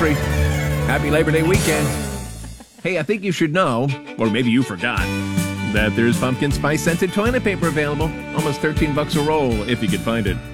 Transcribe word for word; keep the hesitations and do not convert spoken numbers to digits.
country. Happy Labor Day weekend. Hey, I think you should know, or maybe you forgot, that there's pumpkin spice scented toilet paper available. Almost thirteen bucks a roll if you can find it.